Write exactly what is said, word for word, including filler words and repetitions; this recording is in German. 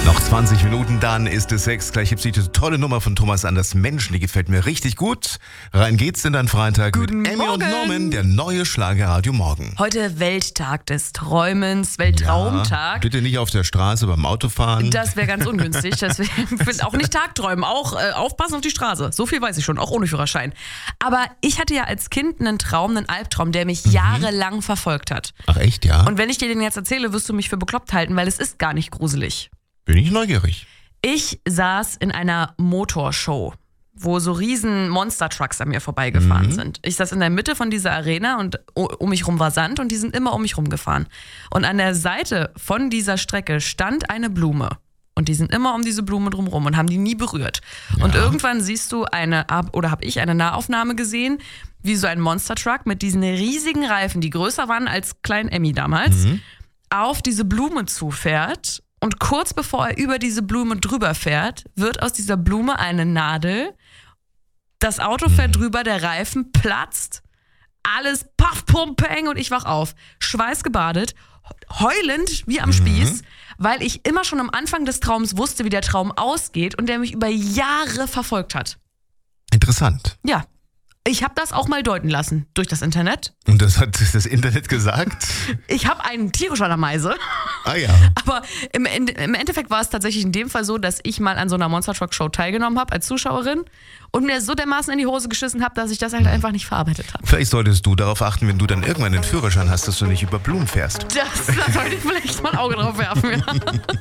Noch zwanzig Minuten, dann ist es sechs. Gleich gibt es die tolle Nummer von Thomas Anders Menschen, die gefällt mir richtig gut. Rein geht's in deinen Freitag Guten mit Emmy und Morgen. Norman, der neue Schlagerradio Morgen. Heute Welttag des Träumens, Weltraumtag. Ja, bitte nicht auf der Straße beim Autofahren. Das wäre ganz ungünstig. Deswegen auch nicht Tagträumen, auch äh, aufpassen auf die Straße. So viel weiß ich schon, auch ohne Führerschein. Aber ich hatte ja als Kind einen Traum, einen Albtraum, der mich mhm. jahrelang verfolgt hat. Ach echt, ja? Und wenn ich dir den jetzt erzähle, wirst du mich für bekloppt halten, weil es ist gar nicht gruselig. Bin ich neugierig. Ich saß in einer Motorshow, wo so riesen Monster-Trucks an mir vorbeigefahren mhm. sind. Ich saß in der Mitte von dieser Arena und um mich rum war Sand und die sind immer um mich rumgefahren. Und an der Seite von dieser Strecke stand eine Blume. Und die sind immer um diese Blume drumherum und haben die nie berührt. Ja. Und irgendwann siehst du eine, oder habe ich eine Nahaufnahme gesehen, wie so ein Monster-Truck mit diesen riesigen Reifen, die größer waren als Klein Emmy damals, mhm. auf diese Blume zufährt. Und kurz bevor er über diese Blume drüber fährt, wird aus dieser Blume eine Nadel. Das Auto fährt drüber, der Reifen platzt. Alles paff, pum, peng und ich wach auf. Schweißgebadet, heulend wie am mhm. Spieß, weil ich immer schon am Anfang des Traums wusste, wie der Traum ausgeht und der mich über Jahre verfolgt hat. Interessant. Ja. Ich habe das auch mal deuten lassen durch das Internet. Und das hat das Internet gesagt? Ich habe einen Tierisch an der Meise. Ah ja. Aber im, im Endeffekt war es tatsächlich in dem Fall so, dass ich mal an so einer Monster Truck Show teilgenommen habe als Zuschauerin und mir so dermaßen in die Hose geschissen habe, dass ich das halt einfach nicht verarbeitet habe. Vielleicht solltest du darauf achten, wenn du dann irgendwann den Führerschein hast, dass du nicht über Blumen fährst. Das, da sollte ich vielleicht mal ein Auge drauf werfen. Ja.